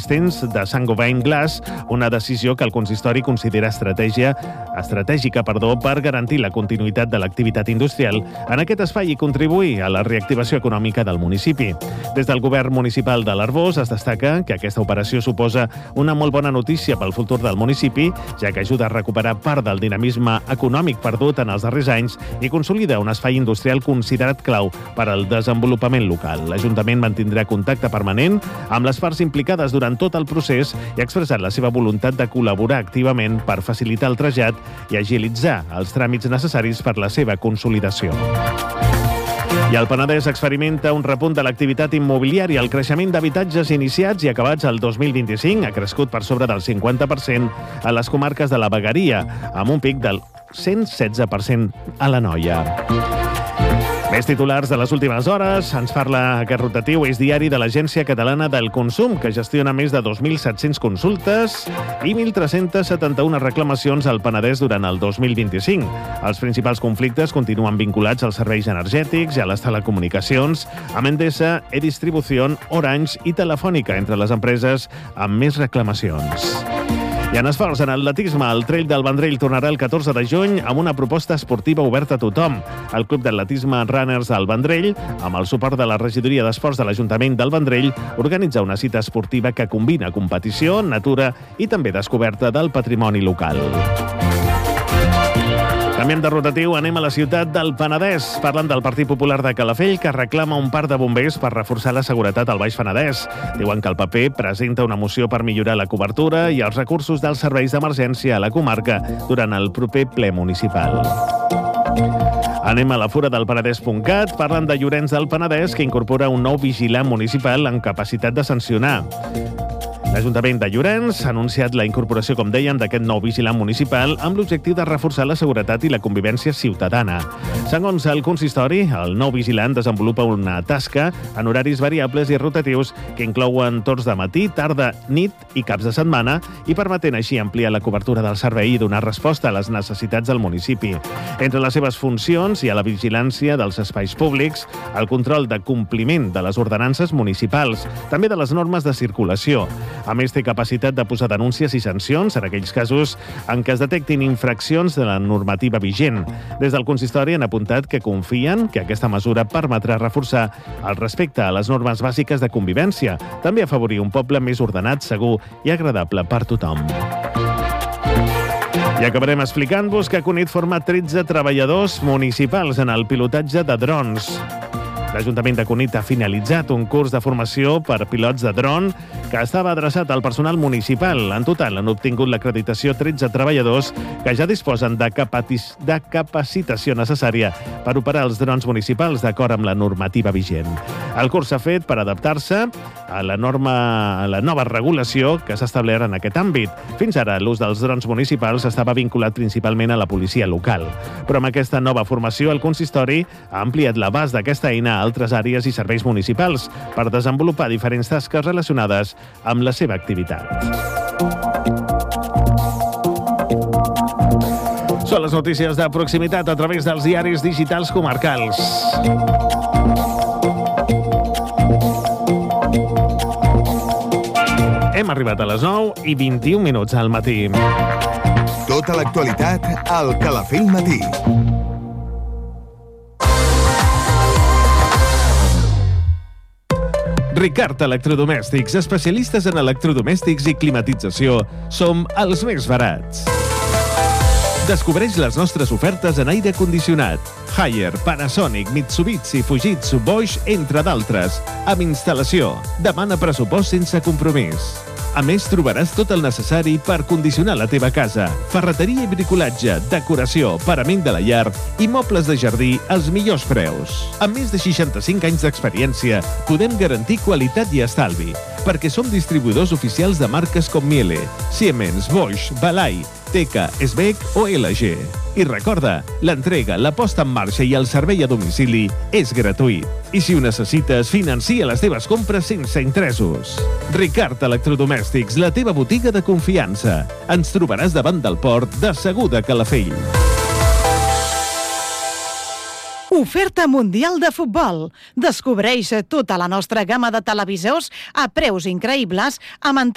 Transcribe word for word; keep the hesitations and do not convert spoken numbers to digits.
existents de Saint-Gobain Glass, una decisió que el consistori considera estratègia, estratègica perdó, per garantir la continuïtat de l'activitat industrial en aquest espai i contribuir a la reactivació econòmica del municipi. Des del govern municipal de l'Arboç es destaca que aquesta operació suposa una molt bona notícia pel futur del municipi, ja que ajuda a recuperar part del dinamisme econòmic perdut en els darrers anys i consolida un espai industrial considerat clau per al desenvolupament local. L'Ajuntament mantindrà contacte permanent amb les parts implicades durant tot el procés i ha expressat la seva voluntat de col·laborar activament per facilitar el trasllat i agilitzar els tràmits necessaris per la seva consolidació. I el Penedès experimenta un repunt de l'activitat immobiliària. El creixement d'habitatges iniciats i acabats el dos mil vint-i-cinc ha crescut per sobre del cinquanta per cent a les comarques de la Vegueria, amb un pic del cent setze per cent a l'Anoia. Més titulars de les últimes hores. Ens parla aquest rotatiu, és diari de l'Agència Catalana del Consum, que gestiona més de dos mil set-cents consultes i mil tres-cents setanta-u reclamacions al Penedès durant el dos mil vint-i-cinc. Els principals conflictes continuen vinculats als serveis energètics i a les telecomunicacions, amb Endesa, E-Distribución, Orange i Telefònica, entre les empreses amb més reclamacions. I en esports, en atletisme, el Trail del Vendrell tornarà el catorze de juny amb una proposta esportiva oberta a tothom. El Club d'Atletisme Runners del Vendrell, amb el suport de la Regidoria d'Esports de l'Ajuntament del Vendrell, organitza una cita esportiva que combina competició, natura i també descoberta del patrimoni local. Canviem de rotatiu, anem a la ciutat del Penedès. Parlen del Partit Popular de Calafell, que reclama un parc de bombers per reforçar la seguretat al Baix Penedès. Diuen que el P P presenta una moció per millorar la cobertura i els recursos dels serveis d'emergència a la comarca durant el proper ple municipal. Anem a la fura del Penedès punt cat. Parlen de Llorenç del Penedès, que incorpora un nou vigilant municipal amb capacitat de sancionar. L'Ajuntament de Llorenç ha anunciat la incorporació, com deien, d'aquest nou vigilant municipal amb l'objectiu de reforçar la seguretat i la convivència ciutadana. Segons el consistori, el nou vigilant desenvolupa una tasca en horaris variables i rotatius que inclouen torns de matí, tarda, nit i caps de setmana i permetent així ampliar la cobertura del servei i donar resposta a les necessitats del municipi. Entre les seves funcions hi ha la vigilància dels espais públics, el control de compliment de les ordenances municipals, també de les normes de circulació. A més, té capacitat de posar denúncies i sancions en aquells casos en què es detectin infraccions de la normativa vigent. Des del consistori han apuntat que confien que aquesta mesura permetrà reforçar el respecte a les normes bàsiques de convivència, també afavorir un poble més ordenat, segur i agradable per tothom. I acabarem explicant-vos que Cunit forma tretze treballadors municipals en el pilotatge de drons. L'Ajuntament de Cunit ha finalitzat un curs de formació per pilots de dron que estava adreçat al personal municipal. En total han obtingut l'acreditació tretze treballadors que ja disposen de, capaci- de capacitació necessària per operar els drons municipals d'acord amb la normativa vigent. El curs s'ha fet per adaptar-se a la norma, a la nova regulació que s'ha establert en aquest àmbit. Fins ara, l'ús dels drons municipals estava vinculat principalment a la policia local. Però amb aquesta nova formació, el consistori ha ampliat l'abast d'aquesta eina a altres àrees i serveis municipals per desenvolupar diferents tasques relacionades amb la seva activitat. Són les notícies de proximitat a través dels diaris digitals comarcals. Hem arribat a les nou i vint-i-un minuts al matí. Tota l'actualitat al Calafell Matí. Ricard Electrodomèstics, especialistes en electrodomèstics i climatització. Som els més barats. Descobreix les nostres ofertes en aire condicionat. Haier, Panasonic, Mitsubishi, Fujitsu, Bosch, entre d'altres. Amb instal·lació. Demana pressupost sense compromís. A més, trobaràs tot el necessari per condicionar la teva casa. Ferreteria i bricolatge, decoració, parament de la llar i mobles de jardí als millors preus. Amb més de seixanta-cinc anys d'experiència, podem garantir qualitat i estalvi, perquè som distribuïdors oficials de marques com Miele, Siemens, Bosch, Balay, Teka, Sbec o L G. I recorda, l'entrega, la posta en marxa i el servei a domicili és gratuït. I si ho necessites, financia les teves compres sense interessos. Ricard Electrodomèstics, la teva botiga de confiança. Ens trobaràs davant del port de Segur de Calafell. Oferta mundial de futbol. Descobreix tota la nostra gamma de televisors a preus increïbles amb